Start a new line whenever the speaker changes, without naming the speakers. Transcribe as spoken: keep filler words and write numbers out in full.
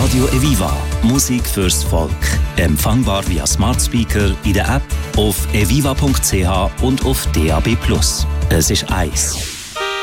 Radio Eviva. Musik fürs Volk. Empfangbar via Smart Speaker in der App, auf eviva punkt c h und auf D A B plus. Es ist eins.